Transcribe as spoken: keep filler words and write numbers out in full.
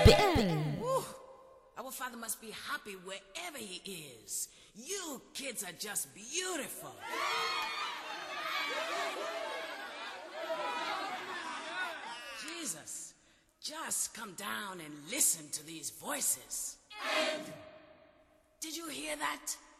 Woo. Our Father must be happy wherever he is. You kids are just beautiful. Jesus, just come down and listen to these voices. Did you hear that?